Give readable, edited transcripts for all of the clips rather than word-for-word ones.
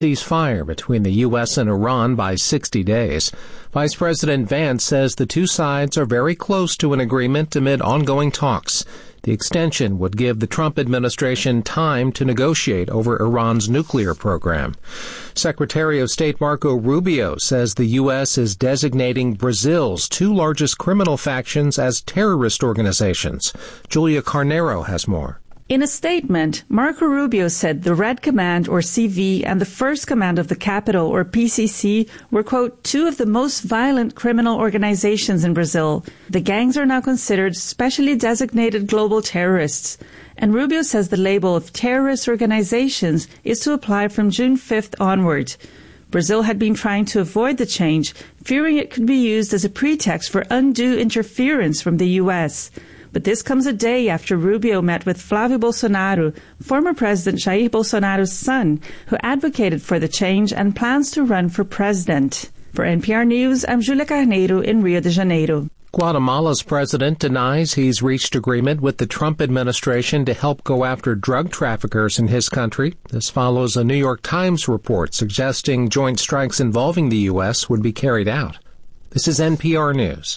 ceasefire between the U.S. and Iran by 60 days. Vice President Vance says the two sides are very close to an agreement amid ongoing talks. The extension would give the Trump administration time to negotiate over Iran's nuclear program. Secretary of State Marco Rubio says the U.S. is designating Brazil's two largest criminal factions as terrorist organizations. Julia Carnero has more. In a statement, Marco Rubio said the Red Command, or CV, and the First Command of the Capital, or PCC, were, quote, two of the most violent criminal organizations in Brazil. The gangs are now considered specially designated global terrorists. And Rubio says the label of terrorist organizations is to apply from June 5th onward. Brazil had been trying to avoid the change, fearing it could be used as a pretext for undue interference from the U.S., But this comes a day after Rubio met with Flávio Bolsonaro, former President Jair Bolsonaro's son, who advocated for the change and plans to run for president. For NPR News, I'm Julia Carneiro in Rio de Janeiro. Guatemala's president denies he's reached agreement with the Trump administration to help go after drug traffickers in his country. This follows a New York Times report suggesting joint strikes involving the U.S. would be carried out. This is NPR News.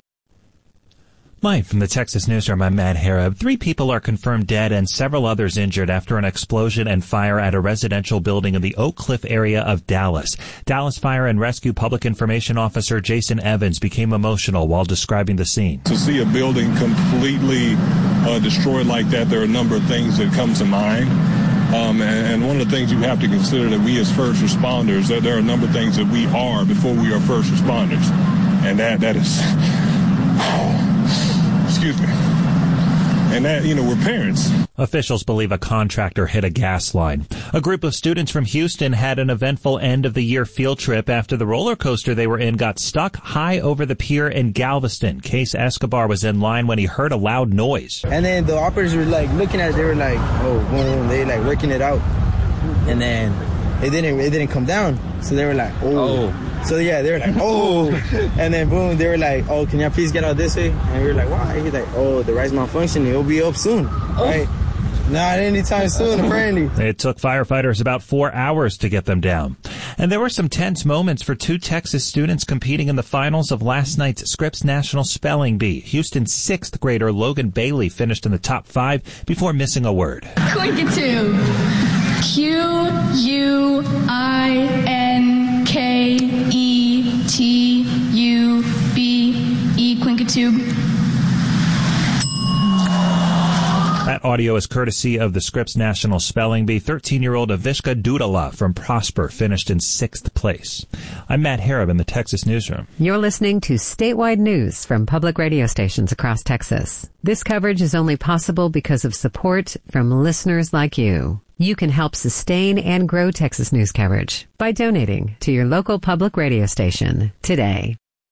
Live from the Texas Newsroom, I'm Matt Harab. 3 people are confirmed dead and several others injured after an explosion and fire at a residential building in the Oak Cliff area of Dallas. Dallas Fire and Rescue Public Information Officer Jason Evans became emotional while describing the scene. To see a building completely destroyed like that, there are a number of things that come to mind. And one of the things you have to consider that we as first responders, that there are a number of things that we are before we are first responders. And that is... Excuse me. And that, we're parents. Officials believe a contractor hit a gas line. A group of students from Houston had an eventful end-of-the-year field trip after the roller coaster they were in got stuck high over the pier in Galveston. Case Escobar was in line when he heard a loud noise. And then the operators were looking at it. They were like, oh, boom, they working it out. And then it didn't come down. So they were like, oh. So, yeah, they were like, oh. And then, boom, they were like, oh, can y'all please get out this way? And we were like, why? He's like, oh, the ride's malfunctioning. It'll be up soon, right? Not anytime soon, apparently. It took firefighters about 4 hours to get them down. And there were some tense moments for 2 Texas students competing in the finals of last night's Scripps National Spelling Bee. Houston's 6th grader Logan Bailey finished in the top 5 before missing a word. Quinkatoo. Q-U-I-N-K-E-T-U-B-E. Quinkatoo. That audio is courtesy of the Scripps National Spelling Bee. 13-year-old Avishka Dudala from Prosper finished in 6th place. I'm Matt Harab in the Texas Newsroom. You're listening to statewide news from public radio stations across Texas. This coverage is only possible because of support from listeners like you. You can help sustain and grow Texas news coverage by donating to your local public radio station today.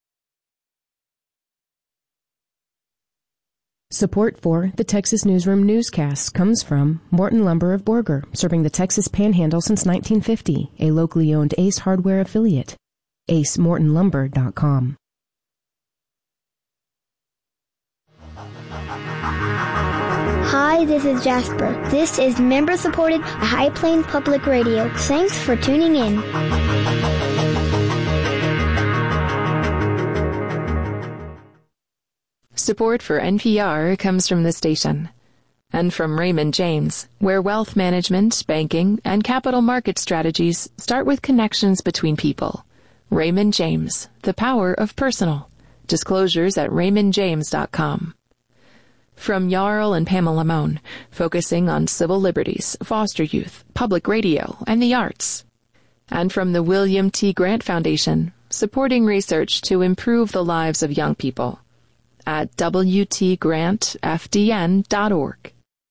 Support for the Texas Newsroom newscasts comes from Morton Lumber of Borger, serving the Texas Panhandle since 1950, a locally owned Ace Hardware affiliate. AceMortonLumber.com. Hi, this is Jasper. This is member-supported High Plains Public Radio. Thanks for tuning in. Support for NPR comes from the station and from Raymond James, where wealth management, banking, and capital market strategies start with connections between people. Raymond James, the power of personal. Disclosures at raymondjames.com. From Jarl and Pamela Moan, focusing on civil liberties, foster youth, public radio, and the arts. And from the William T. Grant Foundation, supporting research to improve the lives of young people at wtgrantfdn.org.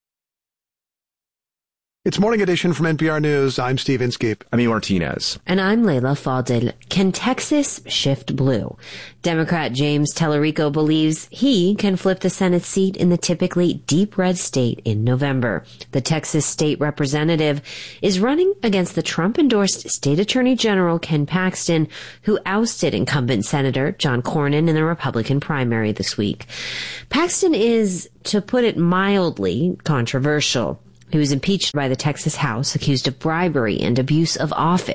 It's Morning Edition from NPR News. I'm Steve Inskeep. I'm E. Martinez. And I'm Layla Fadel. Can Texas shift blue? Democrat James Tellerico believes he can flip the Senate seat in the typically deep red state in November. The Texas state representative is running against the Trump-endorsed state attorney general Ken Paxton, who ousted incumbent Senator John Cornyn in the Republican primary this week. Paxton is, to put it mildly, controversial. He was impeached by the Texas House, accused of bribery and abuse of office.